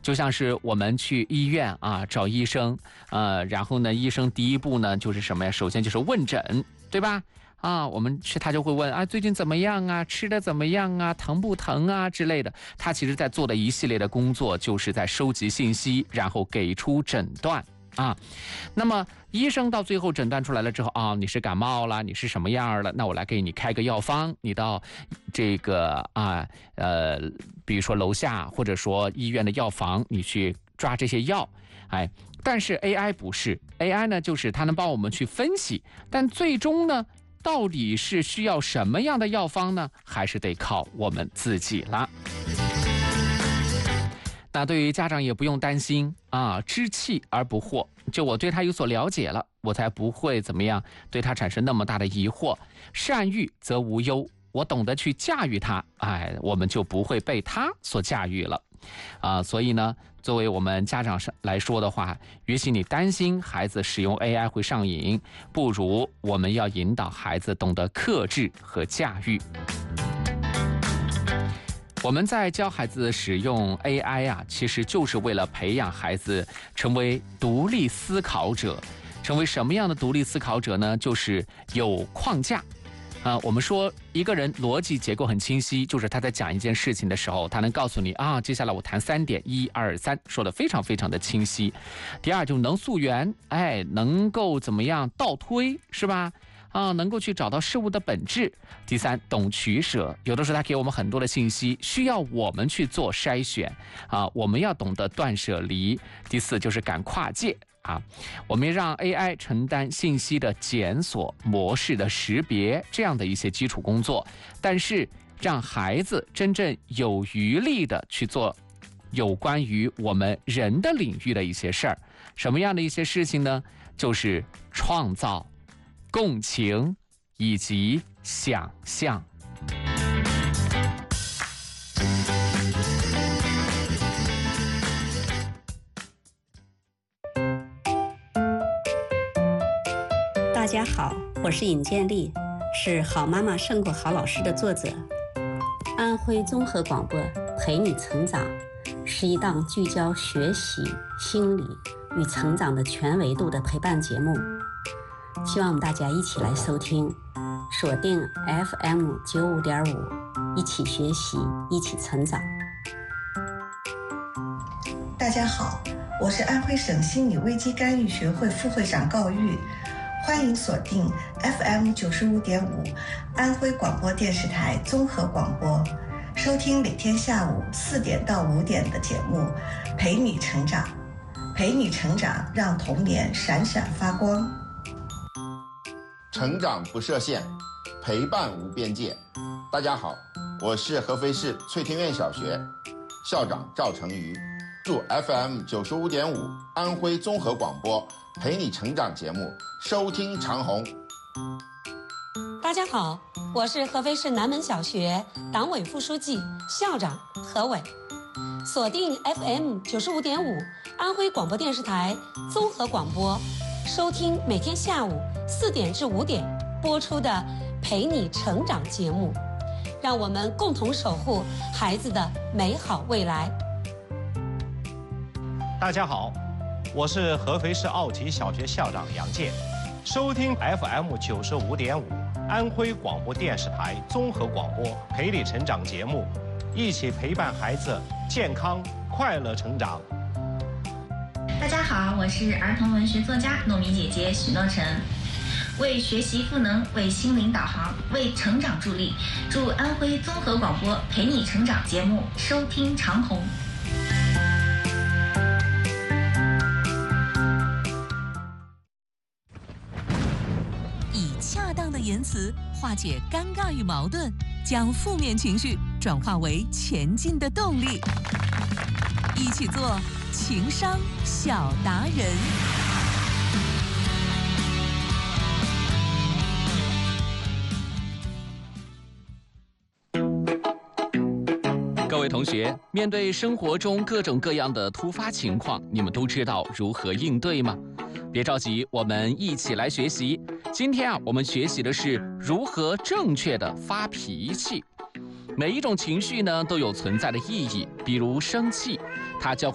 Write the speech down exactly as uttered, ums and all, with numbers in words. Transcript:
就像是我们去医院啊找医生，呃，然后呢，医生第一步呢就是什么呀？首先就是问诊，对吧？啊，我们去他就会问啊，最近怎么样啊？吃的怎么样啊？疼不疼啊之类的。他其实在做的一系列的工作，就是在收集信息，然后给出诊断啊。那么医生到最后诊断出来了之后啊，你是感冒了，你是什么样了？那我来给你开个药方，你到这个啊呃，比如说楼下或者说医院的药房，你去抓这些药，哎。但是 A I 不是 ，A I 呢，就是它能帮我们去分析，但最终呢，到底是需要什么样的药方呢？还是得靠我们自己了。那对于家长也不用担心啊，知气而不惑。就我对他有所了解了，我才不会怎么样对他产生那么大的疑惑。善育则无忧，我懂得去驾驭它，哎，我们就不会被他所驾驭了。啊，所以呢，作为我们家长来说的话，与其你担心孩子使用 A I 会上瘾，不如我们要引导孩子懂得克制和驾驭。我们在教孩子使用 A I 啊，其实就是为了培养孩子成为独立思考者。成为什么样的独立思考者呢？就是有框架。啊，我们说一个人逻辑结构很清晰，就是他在讲一件事情的时候，他能告诉你啊，接下来我谈三点，一二三，说得非常非常的清晰。第二，就能溯源，哎，能够怎么样倒推，是吧？啊，能够去找到事物的本质。第三，懂取舍，有的时候他给我们很多的信息，需要我们去做筛选啊，我们要懂得断舍离。第四，就是敢跨界。啊，我们让 A I 承担信息的检索、模式的识别这样的一些基础工作，但是让孩子真正有余力的去做有关于我们人的领域的一些事儿。什么样的一些事情呢？就是创造、共情以及想象。 大家好，我是尹建莉，是《好妈妈胜过好老师》的作者。安徽综合广播陪你成长是一档聚焦学习、心理与成长的全维度的陪伴节目，希望大家一起来收听，锁定 F M 九五点五，一起学习，一起成长。 大家好，我是安徽省心理危机干预学会副会长高玉。欢迎锁定 F M 九十五点五，安徽广播电视台综合广播，收听每天下午四点到五点的节目，陪你成长，陪你成长，让童年闪闪发光。 成长不设限，陪伴无边界。大家好，我是合肥市翠天苑小学校长赵成瑜，祝 F M 九十五点五安徽综合广播陪你成长节目收听长虹。 大家好，我是合肥市南门小学党委副书记、校长何伟。锁定 F M 九十五点五安徽广播电视台综合广播，收听每天下午四点至五点播出的陪你成长节目，让我们共同守护孩子的美好未来。 大家好，我是合肥市奥体小学校长杨健，收听 F M 九十五点五安徽广播电视台综合广播陪你成长节目，一起陪伴孩子健康快乐成长。 大家好，我是儿童文学作家糯米姐姐许诺晨，为学习赋能，为心灵导航，为成长助力，祝安徽综合广播陪你成长节目收听长虹。 恰当的言辞化解尴尬与矛盾，将负面情绪转化为前进的动力。一起做情商小达人。 各位同学，面对生活中各种各样的突发情况，你们都知道如何应对吗？别着急，我们一起来学习。今天啊，我们学习的是如何正确的发脾气。每一种情绪呢，都有存在的意义。比如生气，它教